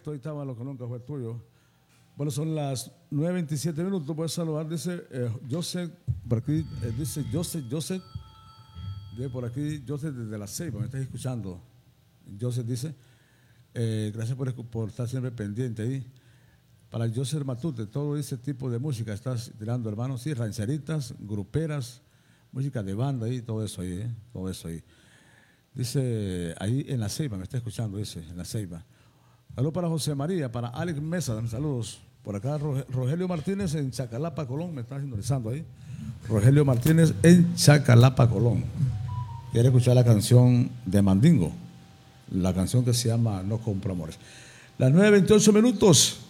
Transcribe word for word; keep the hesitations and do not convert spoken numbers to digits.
ahí estaba lo que nunca fue tuyo. Bueno, son las nueve veintisiete minutos. Voy a saludar, dice eh, Joseph, por aquí, eh, dice Joseph, Joseph, de por aquí, Joseph desde la Ceiba, me estás escuchando. Joseph dice, eh, gracias por, por estar siempre pendiente ahí. Para Joseph Matute, todo ese tipo de música estás tirando, hermano, sí, rancheritas, gruperas, música de banda ahí, todo eso ahí, ¿eh? Todo eso ahí. Dice, ahí en la Ceiba, me está escuchando, dice, en la Ceiba. Saludos para José María, para Alex Mesa, saludos. Por acá Rogelio Martínez en Chacalapa, Colón, me está sintonizando ahí. Rogelio Martínez en Chacalapa, Colón. Quiere escuchar la canción de Mandingo, la canción que se llama No Compro Amores. Las nueve veintiocho minutos.